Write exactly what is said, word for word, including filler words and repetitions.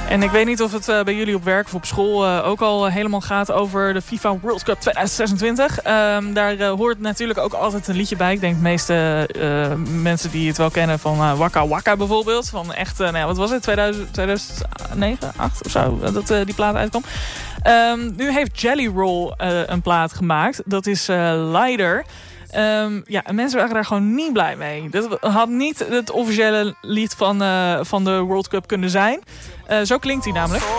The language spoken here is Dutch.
En ik weet niet of het uh, bij jullie op werk of op school uh, ook al uh, helemaal gaat over de FIFA World Cup twintig zesentwintig. Um, daar uh, hoort natuurlijk ook altijd een liedje bij. Ik denk de meeste uh, mensen die het wel kennen van uh, Waka Waka bijvoorbeeld. Van echt, uh, nou ja, wat was het, tweeduizend, tweeduizend negen, acht of zo, dat uh, die plaat uitkwam. Um, nu heeft Jelly Roll uh, een plaat gemaakt. Dat is uh, Lighter. Um, ja, en mensen waren daar gewoon niet blij mee. Dat had niet het officiële lied van, uh, van de World Cup kunnen zijn. Uh, zo klinkt hij namelijk.